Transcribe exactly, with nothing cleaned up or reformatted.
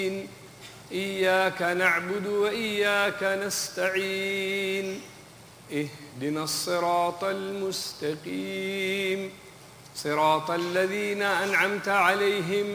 إياك نعبد وإياك نستعين اهدنا الصراط المستقيم صراط الذين أنعمت عليهم